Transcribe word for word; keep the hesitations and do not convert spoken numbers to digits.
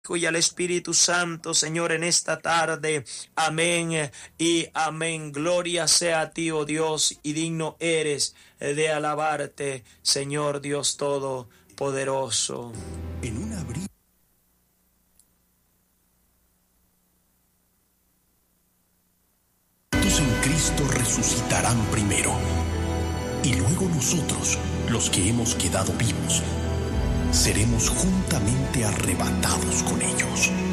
y al Espíritu Santo, Señor, en esta tarde. Amén y amén. Gloria sea a ti, oh Dios, y digno eres de alabarte, Señor Dios Todopoderoso. En un abrir en Cristo resucitarán primero, y luego nosotros, los que hemos quedado vivos, seremos juntamente arrebatados con ellos